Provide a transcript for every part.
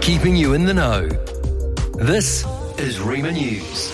keeping you in the know. This is Rima News.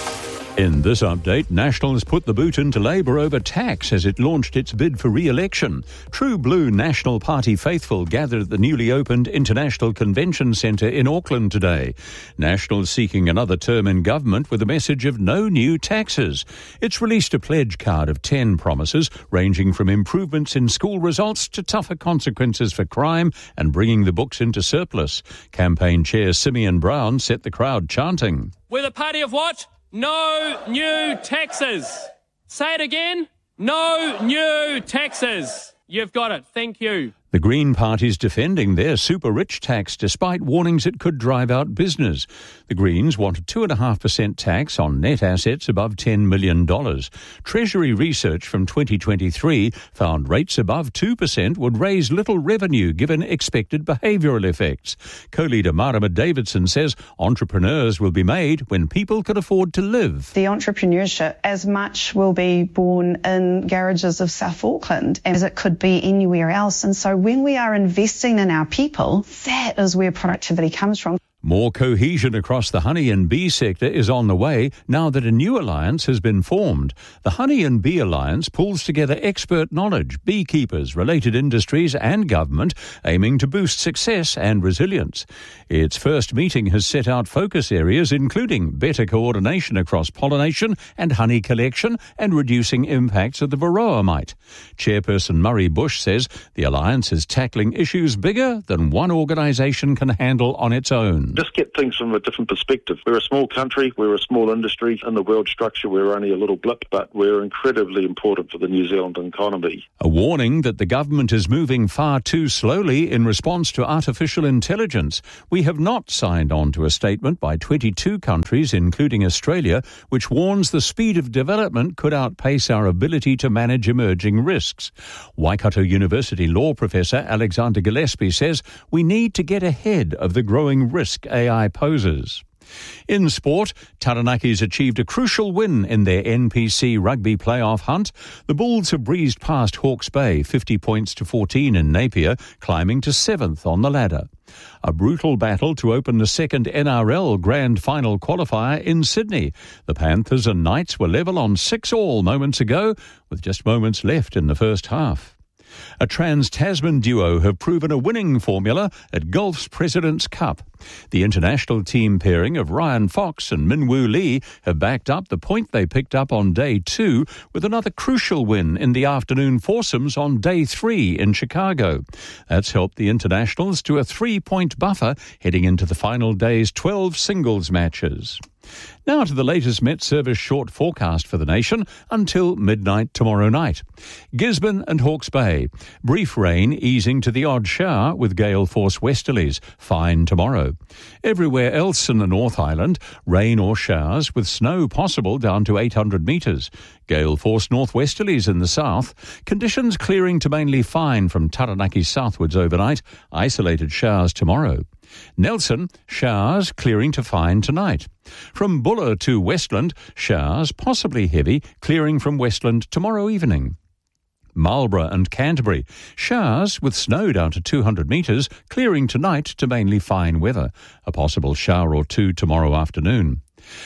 In this update, Nationals put the boot into Labour over tax as it launched its bid for re-election. True Blue National Party faithful gathered at the newly opened International Convention Centre in Auckland today. Nationals seeking another term in government with a message of no new taxes. It's released a pledge card of 10 promises, ranging from improvements in school results to tougher consequences for crime and bringing the books into surplus. Campaign Chair Simeon Brown set the crowd chanting. We're the party of what? No new taxes. Say it again. No new taxes. You've got it. Thank you. The Green Party's defending their super-rich tax despite warnings it could drive out business. The Greens want a 2.5% tax on net assets above $10 million. Treasury research from 2023 found rates above 2% would raise little revenue given expected behavioural effects. Co-leader Marama Davidson says entrepreneurs will be made when people can afford to live. The entrepreneurship as much will be born in garages of South Auckland as it could be anywhere else. And so when we are investing in our people, that is where productivity comes from. More cohesion across the honey and bee sector is on the way now that a new alliance has been formed. The Honey and Bee Alliance pulls together expert knowledge, beekeepers, related industries and government, aiming to boost success and resilience. Its first meeting has set out focus areas including better coordination across pollination and honey collection and reducing impacts of the varroa mite. Chairperson Murray Bush says the alliance is tackling issues bigger than one organisation can handle on its own. Just get things from a different perspective. We're a small country, we're a small industry. In the world structure, we're only a little blip, but we're incredibly important for the New Zealand economy. A warning that the government is moving far too slowly in response to artificial intelligence. We have not signed on to a statement by 22 countries, including Australia, which warns the speed of development could outpace our ability to manage emerging risks. Waikato University law professor Alexander Gillespie says we need to get ahead of the growing risk AI poses. In sport, Taranakis achieved a crucial win in their NPC rugby playoff hunt. The Bulls have breezed past Hawke's Bay 50 points to 14 in Napier, climbing to 7th on the ladder. A brutal battle to open the second NRL Grand Final qualifier in Sydney. The Panthers and Knights were level on 6-all moments ago, with just moments left in the first half. A Trans-Tasman duo have proven a winning formula at golf's President's Cup. The international team pairing of Ryan Fox and Minwoo Lee have backed up the point they picked up on day 2 with another crucial win in the afternoon foursomes on day 3 in Chicago. That's helped the internationals to a 3-point buffer heading into the final day's 12 singles matches. Now to the latest Met Service short forecast for the nation until midnight tomorrow night. Gisborne and Hawke's Bay. Brief rain easing to the odd shower with gale force westerlies. Fine tomorrow. Everywhere else in the North Island, rain or showers with snow possible down to 800 metres. Gale force northwesterlies in the south. Conditions clearing to mainly fine from Taranaki southwards overnight. Isolated showers tomorrow. Nelson, showers clearing to fine tonight. From Buller to Westland, showers possibly heavy, clearing from Westland tomorrow evening. Marlborough and Canterbury, showers with snow down to 200 metres, clearing tonight to mainly fine weather. A possible shower or two tomorrow afternoon.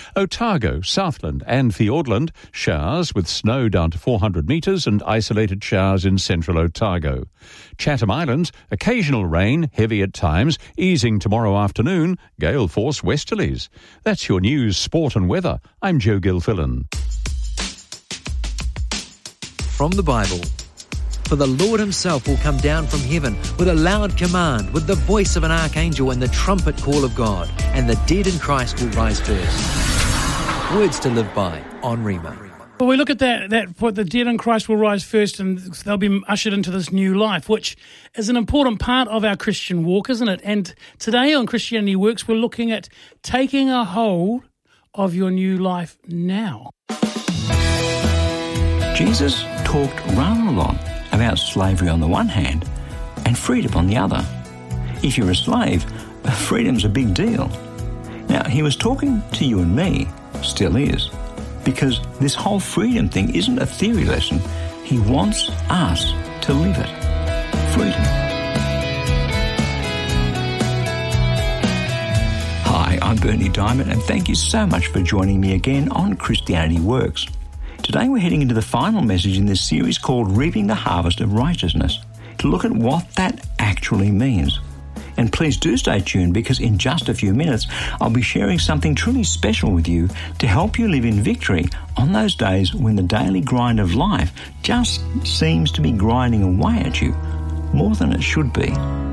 Otago, Southland and Fiordland, showers with snow down to 400 metres and isolated showers in central Otago. Chatham Islands, occasional rain, heavy at times, easing tomorrow afternoon, gale force westerlies. That's your news, sport and weather. I'm Joe Gilfillan. From the Bible. For the Lord himself will come down from heaven with a loud command, with the voice of an archangel and the trumpet call of God, and the dead in Christ will rise first. Words to live by on Rima. Well, we look at that for the dead in Christ will rise first and they'll be ushered into this new life, which is an important part of our Christian walk, isn't it? And today on Christianity Works, we're looking at taking a hold of your new life now. Jesus talked rather a lot about slavery on the one hand and freedom on the other. If you're a slave, freedom's a big deal. Now, he was talking to you and me, still is, because this whole freedom thing isn't a theory lesson. He wants us to live it. Freedom. Bernie Diamond, and thank you so much for joining me again on Christianity Works. Today we're heading into the final message in this series called Reaping the Harvest of Righteousness, to look at what that actually means. And please do stay tuned, because in just a few minutes I'll be sharing something truly special with you to help you live in victory on those days when the daily grind of life just seems to be grinding away at you more than it should be.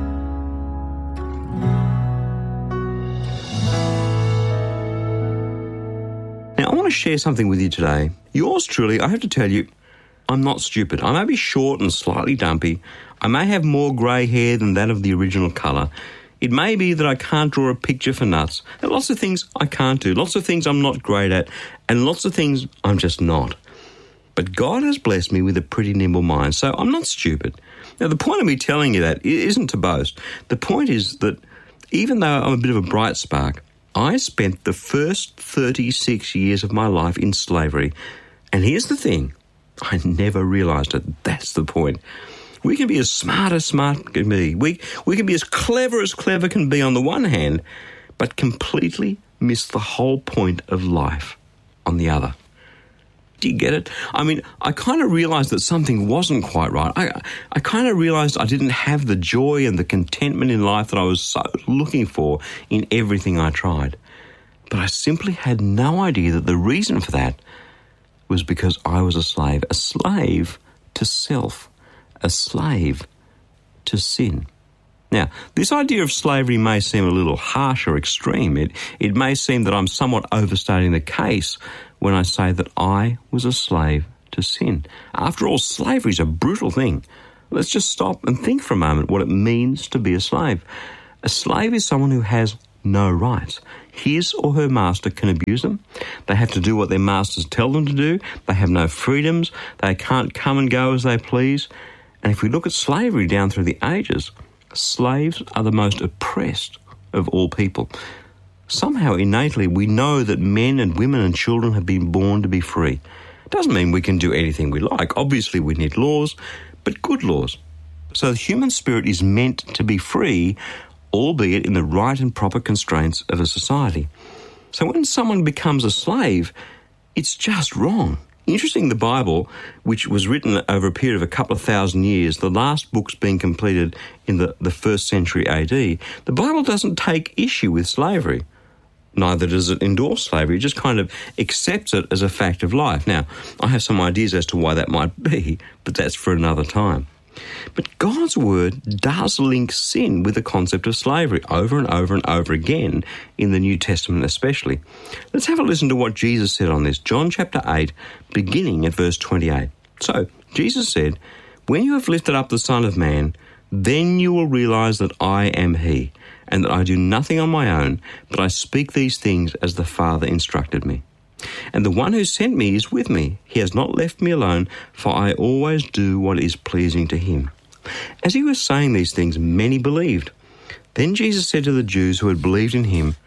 Now, I want to share something with you today. Yours truly, I have to tell you, I'm not stupid. I may be short and slightly dumpy. I may have more grey hair than that of the original colour. It may be that I can't draw a picture for nuts. There are lots of things I can't do, lots of things I'm not great at, and lots of things I'm just not. But God has blessed me with a pretty nimble mind, so I'm not stupid. Now, the point of me telling you that isn't to boast. The point is that even though I'm a bit of a bright spark, I spent the first 36 years of my life in slavery. And here's the thing. I never realised it. That's the point. We can be as smart can be. We can be as clever can be on the one hand, but completely miss the whole point of life on the other. Do you get it? I mean, I kind of realised that something wasn't quite right. I kind of realised I didn't have the joy and the contentment in life that I was so looking for in everything I tried. But I simply had no idea that the reason for that was because I was a slave to self, a slave to sin. Now, this idea of slavery may seem a little harsh or extreme. It may seem that I'm somewhat overstating the case when I say that I was a slave to sin. After all, slavery is a brutal thing. Let's just stop and think for a moment what it means to be a slave. A slave is someone who has no rights. His or her master can abuse them. They have to do what their masters tell them to do. They have no freedoms. They can't come and go as they please. And if we look at slavery down through the ages, slaves are the most oppressed of all people. Somehow, innately, we know that men and women and children have been born to be free. It doesn't mean we can do anything we like. Obviously, we need laws, but good laws. So the human spirit is meant to be free, albeit in the right and proper constraints of a society. So when someone becomes a slave, it's just wrong. Interesting, the Bible, which was written over a period of a couple of thousand years, the last books being completed in the 1st century AD, the Bible doesn't take issue with slavery. Neither does it endorse slavery. It just kind of accepts it as a fact of life. Now, I have some ideas as to why that might be, but that's for another time. But God's word does link sin with the concept of slavery over and over and over again in the New Testament especially. Let's have a listen to what Jesus said on this. John chapter 8, beginning at verse 28. So, Jesus said, "When you have lifted up the Son of Man, then you will realize that I am he, and that I do nothing on my own, but I speak these things as the Father instructed me. And the one who sent me is with me. He has not left me alone, for I always do what is pleasing to him." As he was saying these things, many believed. Then Jesus said to the Jews who had believed in him,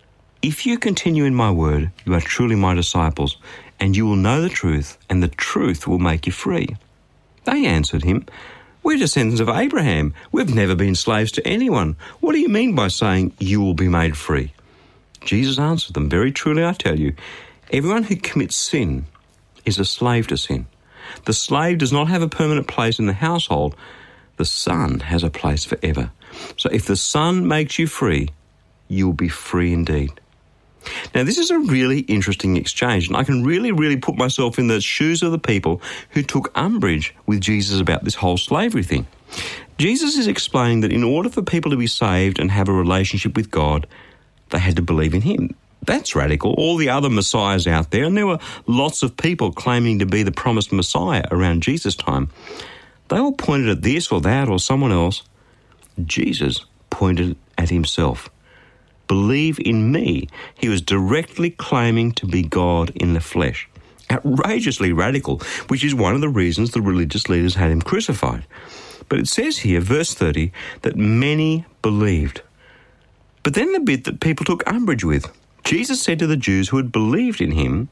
"If you continue in my word, you are truly my disciples, and you will know the truth, and the truth will make you free." They answered him, "We're descendants of Abraham. We've never been slaves to anyone. What do you mean by saying you will be made free?" Jesus answered them, "Very truly I tell you, everyone who commits sin is a slave to sin. The slave does not have a permanent place in the household. The Son has a place forever. So if the Son makes you free, you will be free indeed." Now, this is a really interesting exchange, and I can really put myself in the shoes of the people who took umbrage with Jesus about this whole slavery thing. Jesus is explaining that in order for people to be saved and have a relationship with God, they had to believe in him. That's radical. All the other messiahs out there, and there were lots of people claiming to be the promised Messiah around Jesus' time, they all pointed at this or that or someone else. Jesus pointed at himself. Believe in me. He was directly claiming to be God in the flesh. Outrageously radical, which is one of the reasons the religious leaders had him crucified. But it says here, verse 30, that many believed. But then the bit that people took umbrage with. Jesus said to the Jews who had believed in him,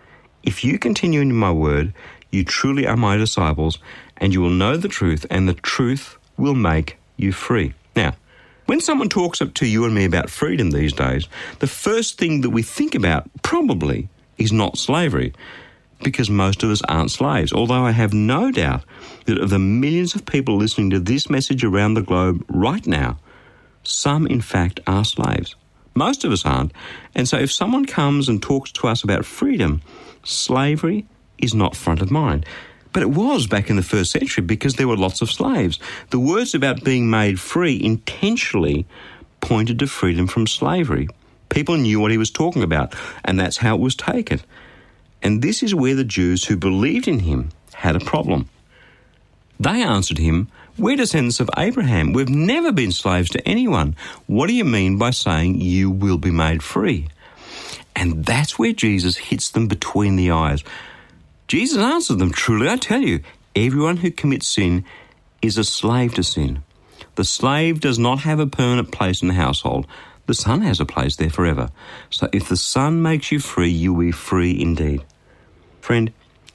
"If you continue in my word, you truly are my disciples, and you will know the truth, and the truth will make you free." Now, When someone talks up to you and me about freedom these days, the first thing that we think about probably is not slavery, because most of us aren't slaves, although I have no doubt that of the millions of people listening to this message around the globe right now, some in fact are slaves. Most of us aren't, and so if someone comes and talks to us about freedom, slavery is not front of mind. But it was back in the first century because there were lots of slaves. The words about being made free intentionally pointed to freedom from slavery. People knew what he was talking about, and that's how it was taken. And this is where the Jews who believed in him had a problem. They answered him, "We're descendants of Abraham. We've never been slaves to anyone. What do you mean by saying you will be made free?" And that's where Jesus hits them between the eyes. Jesus answered them, "Truly I tell you, everyone who commits sin is a slave to sin. The slave does not have a permanent place in the household. The Son has a place there forever. So if the Son makes you free, you will be free indeed." Friend,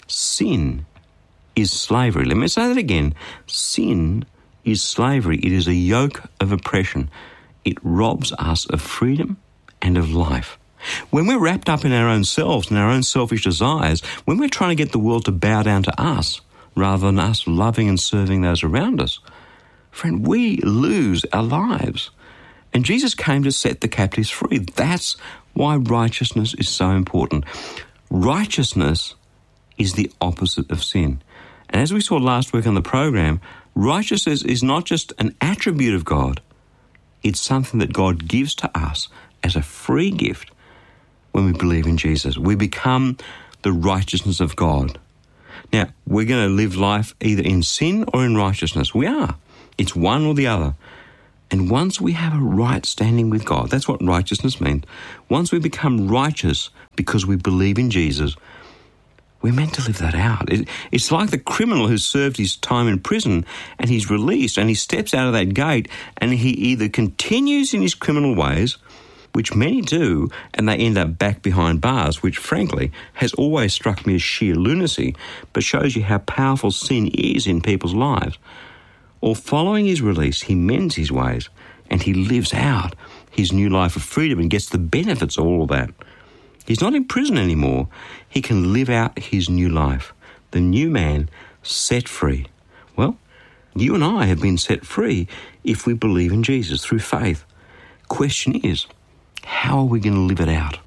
sin is slavery. Let me say that again. Sin is slavery. It is a yoke of oppression. It robs us of freedom and of life. When we're wrapped up in our own selves and our own selfish desires, when we're trying to get the world to bow down to us rather than us loving and serving those around us, friend, we lose our lives. And Jesus came to set the captives free. That's why righteousness is so important. Righteousness is the opposite of sin. And as we saw last week on the program, righteousness is not just an attribute of God. It's something that God gives to us as a free gift when we believe in Jesus. We become the righteousness of God. Now, we're going to live life either in sin or in righteousness. We are. It's one or the other. And once we have a right standing with God, that's what righteousness means. Once we become righteous because we believe in Jesus, we're meant to live that out. It's like the criminal who served his time in prison and he's released and he steps out of that gate and he either continues in his criminal ways, which many do, and they end up back behind bars, which frankly has always struck me as sheer lunacy, but shows you how powerful sin is in people's lives. Or following his release, he mends his ways and he lives out his new life of freedom and gets the benefits of all of that. He's not in prison anymore. He can live out his new life. The new man set free. Well, you and I have been set free if we believe in Jesus through faith. Question is, how are we going to live it out?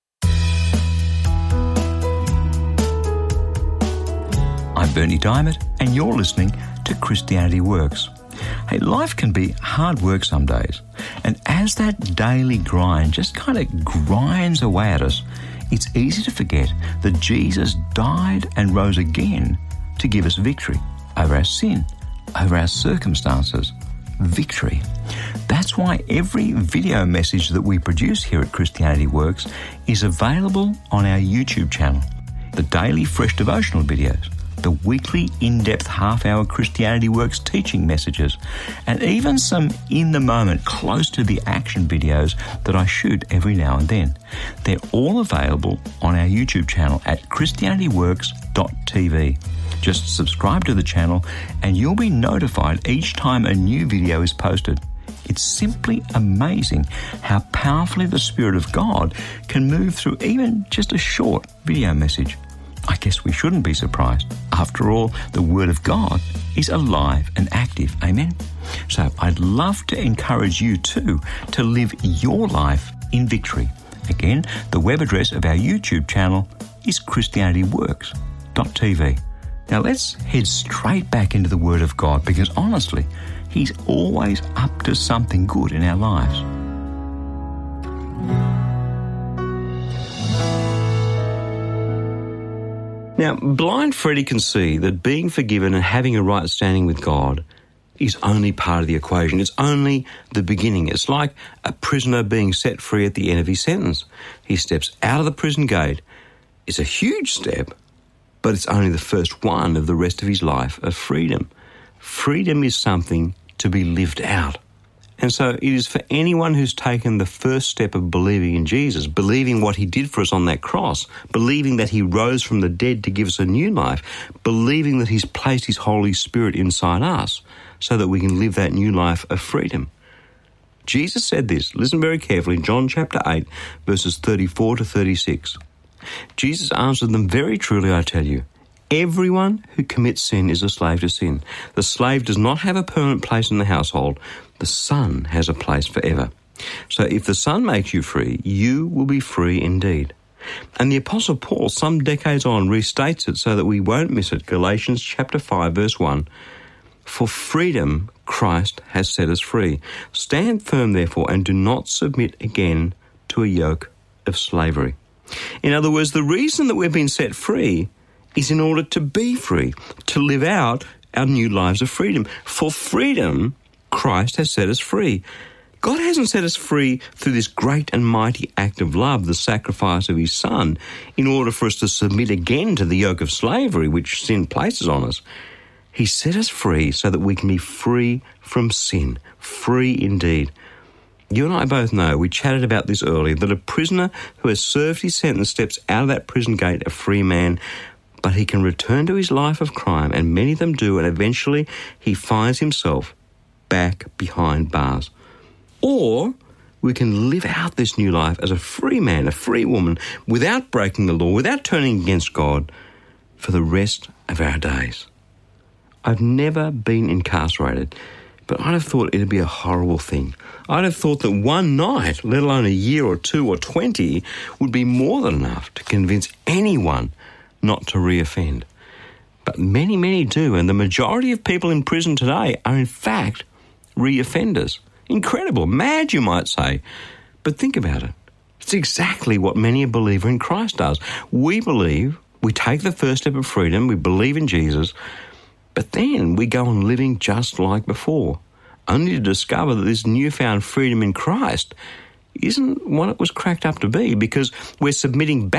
I'm Bernie Diamond, and you're listening to Christianity Works. Hey, life can be hard work some days, and as that daily grind just kind of grinds away at us, it's easy to forget that Jesus died and rose again to give us victory over our sin, over our circumstances. Victory. That's why every video message that we produce here at Christianity Works is available on our YouTube channel. The daily fresh devotional videos, the weekly in-depth half-hour Christianity Works teaching messages, and even some in-the-moment, close-to-the-action videos that I shoot every now and then. They're all available on our YouTube channel at christianityworks.tv. Just subscribe to the channel and you'll be notified each time a new video is posted. It's simply amazing how powerfully the Spirit of God can move through even just a short video message. I guess we shouldn't be surprised. After all, the Word of God is alive and active. Amen? So I'd love to encourage you too to live your life in victory. Again, the web address of our YouTube channel is christianityworks.tv. Now let's head straight back into the Word of God, because honestly, He's always up to something good in our lives. Now, blind Freddie can see that being forgiven and having a right standing with God is only part of the equation. It's only the beginning. It's like a prisoner being set free at the end of his sentence. He steps out of the prison gate. It's a huge step, but it's only the first one of the rest of his life of freedom. Freedom is something to be lived out. And so it is for anyone who's taken the first step of believing in Jesus, believing what He did for us on that cross, believing that He rose from the dead to give us a new life, believing that He's placed His Holy Spirit inside us so that we can live that new life of freedom. Jesus said this, listen very carefully, John chapter 8, verses 34 to 36. Jesus answered them, very truly I tell you, everyone who commits sin is a slave to sin. The slave does not have a permanent place in the household. The son has a place forever. So if the Son makes you free, you will be free indeed. And the Apostle Paul, some decades on, restates it so that we won't miss it. Galatians chapter 5, verse 1. For freedom Christ has set us free. Stand firm, therefore, and do not submit again to a yoke of slavery. In other words, the reason that we've been set free is in order to be free, to live out our new lives of freedom. For freedom, Christ has set us free. God hasn't set us free through this great and mighty act of love, the sacrifice of his Son, in order for us to submit again to the yoke of slavery which sin places on us. He set us free so that we can be free from sin, free indeed. You and I both know, we chatted about this earlier, that a prisoner who has served his sentence steps out of that prison gate a free man, but he can return to his life of crime, and many of them do, and eventually he finds himself back behind bars. Or we can live out this new life as a free man, a free woman, without breaking the law, without turning against God, for the rest of our days. I've never been incarcerated, but I'd have thought it'd be a horrible thing. I'd have thought that one night, let alone a year or 2 or 20, would be more than enough to convince anyone not to reoffend. But many, many do, and the majority of people in prison today are in fact reoffenders. Incredible, mad you might say, but think about it. It's exactly what many a believer in Christ does. We believe, we take the first step of freedom, we believe in Jesus, but then we go on living just like before, only to discover that this newfound freedom in Christ isn't what it was cracked up to be, because we're submitting back